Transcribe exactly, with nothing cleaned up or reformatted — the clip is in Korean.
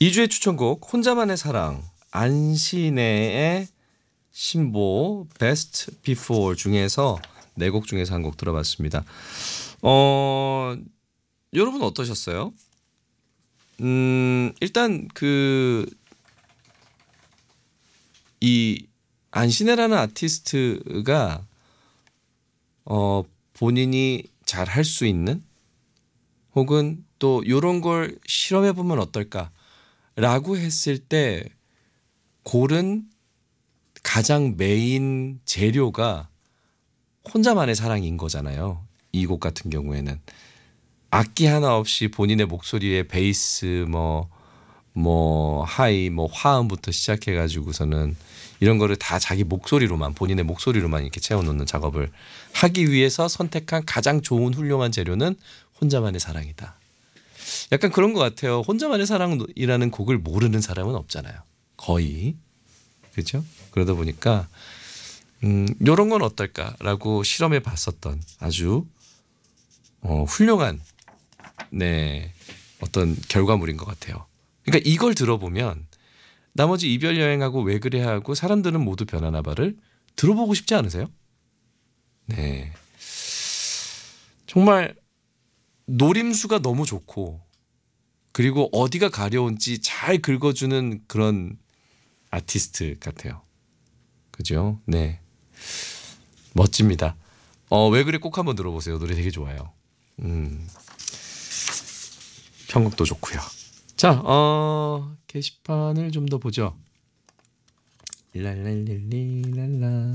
이 주의 추천곡 혼자만의 사랑 안신혜의 신보 베스트 비포 중에서 네 곡 중에서 한 곡 들어봤습니다. 어 여러분 어떠셨어요? 음 일단 그 이 안신혜라는 아티스트가 어 본인이 잘 할 수 있는 혹은 또 요런 걸 실험해 보면 어떨까라고 했을 때 고른 가장 메인 재료가 혼자만의 사랑인 거잖아요. 이 곡 같은 경우에는 악기 하나 없이 본인의 목소리에 베이스 뭐 뭐 하이 뭐 화음부터 시작해 가지고서는 이런 거를 다 자기 목소리로만 본인의 목소리로만 이렇게 채워 놓는 작업을 하기 위해서 선택한 가장 좋은 훌륭한 재료는 혼자만의 사랑이다. 약간 그런 것 같아요. 혼자만의 사랑이라는 곡을 모르는 사람은 없잖아요. 거의. 그렇죠? 그러다 보니까 음, 요런 건 어떨까라고 실험해 봤었던 아주 어, 훌륭한 네, 어떤 결과물인 것 같아요. 그러니까 이걸 들어보면 나머지 이별 여행하고 왜 그래 하고 사람들은 모두 변하나 봐를 들어보고 싶지 않으세요? 네. 정말 노림수가 너무 좋고 그리고 어디가 가려운지 잘 긁어주는 그런 아티스트 같아요. 그죠? 네. 멋집니다. 어, 왜 그래 꼭 한번 들어보세요. 노래 되게 좋아요. 음. 편곡도 좋고요. 자, 어, 게시판을 좀 더 보죠. 랄랄릴리랄라.